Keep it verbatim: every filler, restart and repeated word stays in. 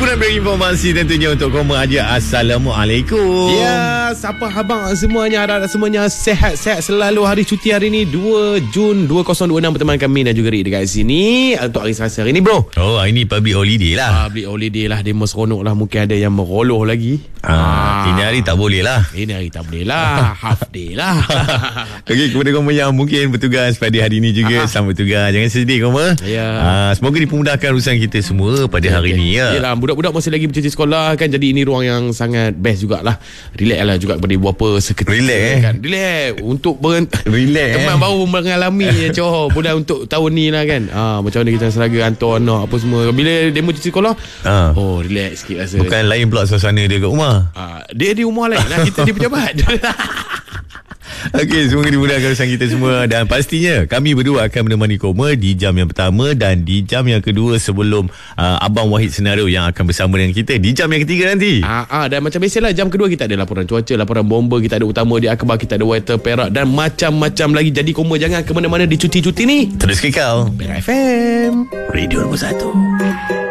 nak beri informasi tentunya untuk Koma aja. Assalamualaikum. Ya, siapa abang semuanya, harap semuanya sehat-sehat selalu. Hari cuti hari ni dua Jun dua ribu dua puluh enam berteman kami dan juga Rik dekat sini untuk hari Selasa hari ni, bro. Oh, hari ni public holiday lah. Public holiday lah, demo seronok lah. Mungkin ada yang meroloh lagi. Ah, ini hari tak boleh lah. Ini hari tak boleh lah. Half day lah. Okey, kepada Koma yang mungkin bertugas pada hari ini juga, Aha. selamat bertugas. Jangan sedih, Koma. Ya. Ah, semoga dipermudahkan urusan kita semua pada hari okay. ini ya. Yelah, budak-budak masih lagi bercuti sekolah kan, jadi ini ruang yang sangat best jugalah. Relax lah juga kepada beberapa seketika. Relax eh. Kan? Relax untuk ber- Relax teman eh. baru mengalami Johor pula untuk tahun ni lah kan. Ah, macam mana kita seraga hantar anak apa semua. Bila demo cuti sekolah, Ah. oh relax sikit rasa. Bukan lain pula suasana dia kat rumah. Ah, dia di rumah lain lah, kita di pejabat. Okey, semoga dimudahkan urusan kita semua. Dan pastinya kami berdua akan menemani Koma di jam yang pertama dan di jam yang kedua sebelum uh, Abang Wahid Senario yang akan bersama dengan kita di jam yang ketiga nanti. Ah, ah, dan macam biasalah, jam kedua kita ada laporan cuaca, laporan bomba, kita ada utama di akhbar, kita ada weather Perak dan macam-macam lagi. Jadi Koma jangan ke mana-mana di cuti-cuti ni. Terus kekal Perak F M, Radio nombor satu.